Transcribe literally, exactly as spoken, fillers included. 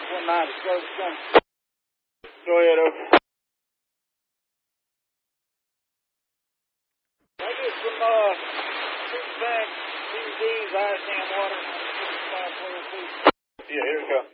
one ninety, close some. Go ahead, over. I get some, uh, six pack D V Ds, ice and water. Yeah, here we go.